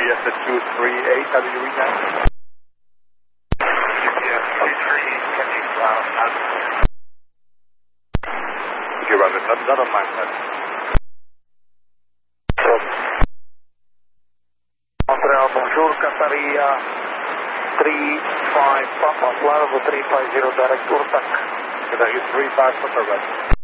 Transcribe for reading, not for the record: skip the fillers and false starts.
GPS at 238, how did you read that? GPS 238, catching ground, Okay, Roger, not on my side. Montreal, bonjour, Qataria 35 Papa Bravo 350 direct Urtak. Qataria 35 Papa Bravo.